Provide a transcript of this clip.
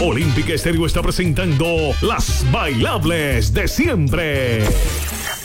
Olímpica Estéreo está presentando Las Bailables de Siempre.